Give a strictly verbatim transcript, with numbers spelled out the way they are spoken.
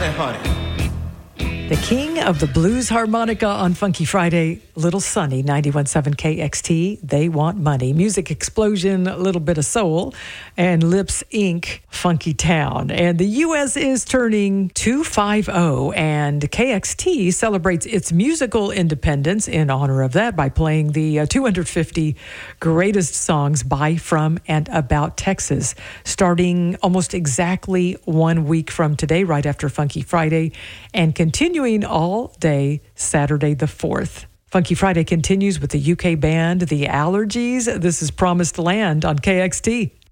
honey, honey. The king of the blues harmonica on Funky Friday, Little Sonny, ninety-one point seven K X T, They Want Money. Music Explosion, a little bit of soul, and Lips Incorporated, Funky Town. And the U S is turning two fifty, and K X T celebrates its musical independence in honor of that by playing the uh, two hundred fifty greatest songs by, from, and about Texas, starting almost exactly one week from today, right after Funky Friday, and continuing all day Saturday the fourth. Funky Friday continues with the U K band The Allergies. This is Promised Land on K X T.